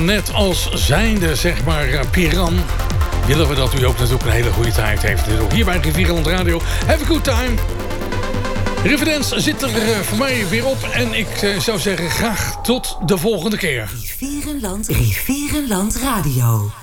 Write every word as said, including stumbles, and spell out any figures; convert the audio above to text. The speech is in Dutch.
net als zijnde, zeg maar, uh, Piran... willen we dat u ook natuurlijk een hele goede tijd heeft. Dus ook hier bij Rivierenland Radio. Have a good time. Riverdance zit er uh, voor mij weer op. En ik uh, zou zeggen, graag tot de volgende keer. Rivierenland, Rivierenland Radio.